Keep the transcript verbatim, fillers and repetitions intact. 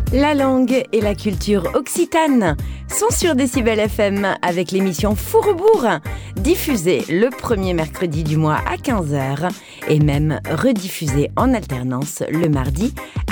La langue et la culture occitane sont sur Décibel F M avec l'émission Fourrebourg, diffusée le premier mercredi du mois à quinze heures et même rediffusée en alternance le mardi